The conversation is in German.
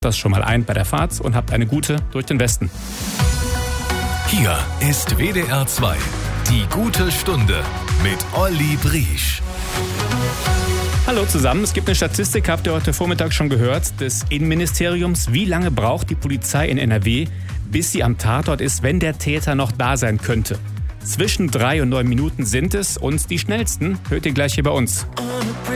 Das schon mal ein bei der Fahrt und habt eine gute durch den Westen. Hier ist WDR 2, die gute Stunde mit Olli Briesch. Hallo zusammen, es gibt eine Statistik, habt ihr heute Vormittag schon gehört, des Innenministeriums. Wie lange braucht die Polizei in NRW, bis sie am Tatort ist, wenn der Täter noch da sein könnte? Zwischen 3 und 9 Minuten sind es und die schnellsten hört ihr gleich hier bei uns.